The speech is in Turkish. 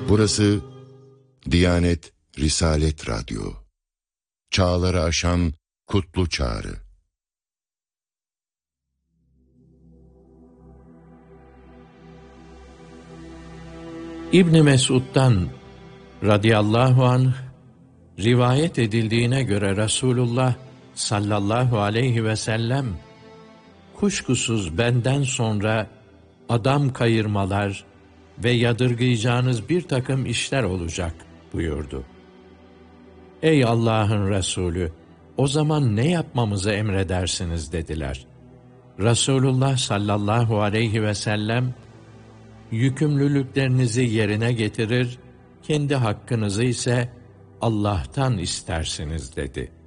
Burası Diyanet Risalet Radyo. Çağları aşan kutlu çağrı. İbn Mesud'dan radıyallahu anh rivayet edildiğine göre Resulullah sallallahu aleyhi ve sellem kuşkusuz benden sonra adam kayırmalar ve yadırgayacağınız bir takım işler olacak buyurdu. Ey Allah'ın Resulü, o zaman ne yapmamızı emredersiniz dediler. Resulullah sallallahu aleyhi ve sellem, yükümlülüklerinizi yerine getirir, kendi hakkınızı ise Allah'tan istersiniz dedi.